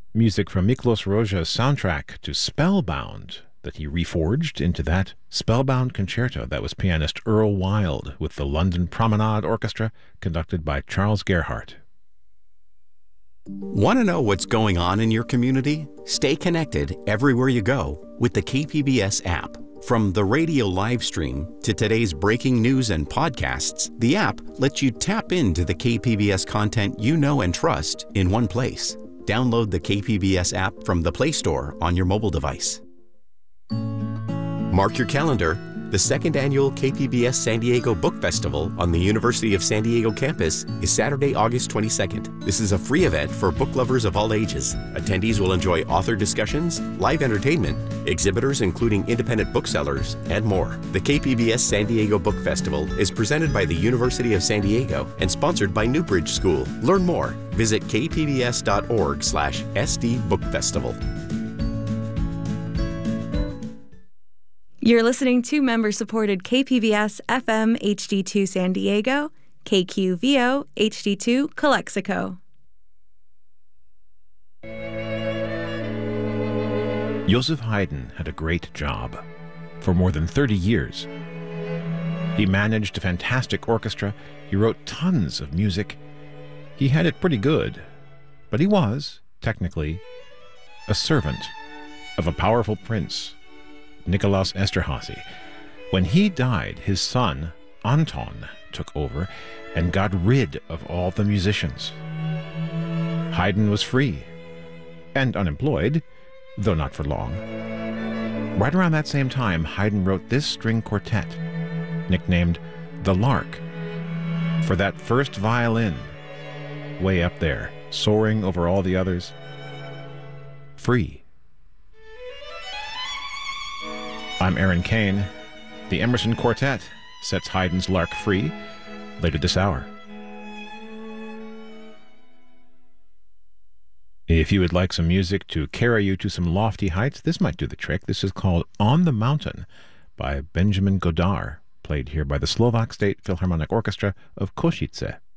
Music from Miklos Rozsa's soundtrack to Spellbound that he reforged into that Spellbound Concerto. That was pianist Earl Wild with the London Promenade Orchestra, conducted by Charles Gerhardt. Want to know what's going on in your community? Stay connected everywhere you go with the KPBS app. From the radio live stream to today's breaking news and podcasts, the app lets you tap into the KPBS content you know and trust in one place. Download the KPBS app from the Play Store on your mobile device. Mark your calendar. The second annual KPBS San Diego Book Festival on the University of San Diego campus is Saturday, August 22nd. This is a free event for book lovers of all ages. Attendees will enjoy author discussions, live entertainment, exhibitors including independent booksellers, and more. The KPBS San Diego Book Festival is presented by the University of San Diego and sponsored by Newbridge School. Learn more. Visit kpbs.org/SD Book Festival. You're listening to member-supported KPBS FM HD2 San Diego, KQVO HD2 Calexico. Joseph Haydn had a great job. For more than 30 years, he managed a fantastic orchestra. He wrote tons of music. He had it pretty good, but he was, technically, a servant of a powerful prince, Nicholas Esterházy. When he died, his son, Anton, took over and got rid of all the musicians. Haydn was free and unemployed, though not for long. Right around that same time, Haydn wrote this string quartet, nicknamed The Lark, for that first violin, way up there, soaring over all the others, free. I'm Aaron Kane. The Emerson Quartet sets Haydn's Lark free later this hour. If you would like some music to carry you to some lofty heights, this might do the trick. This is called On the Mountain by Benjamin Godard, played here by the Slovak State Philharmonic Orchestra of Košice.